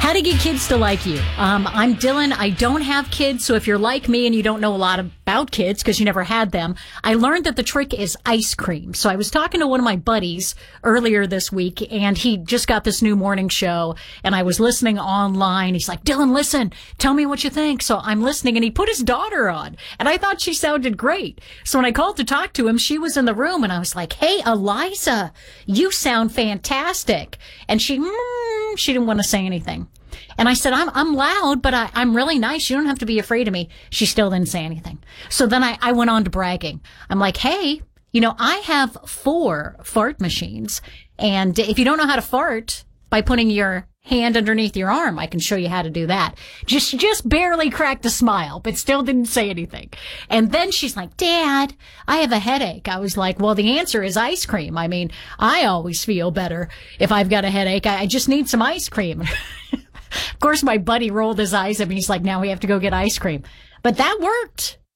How to get kids to like you. I'm Dylan. I don't have kids, so if you're like me and you don't know a lot about kids because you never had them, I learned that the trick is ice cream. So I was talking to one of my buddies earlier this week, and he just got this new morning show, and I was listening online. He's like, Dylan, listen, tell me what you think. So I'm listening, and he put his daughter on, and I thought she sounded great. So when I called to talk to him, she was in the room, and I was like, hey, Eliza, you sound fantastic. And she didn't want to say anything. And I said, I'm loud, but I'm really nice. You don't have to be afraid of me. She still didn't say anything. So then I went on to bragging. I'm like, hey, I have 4 fart machines. And if you don't know how to fart by putting your hand underneath your arm, I can show you how to do that. Just barely cracked a smile, but still didn't say anything. And then she's like, Dad, I have a headache. I was like, well, the answer is ice cream. I mean, I always feel better if I've got a headache. I just need some ice cream. Of course, my buddy rolled his eyes at me. He's like, now we have to go get ice cream. But that worked.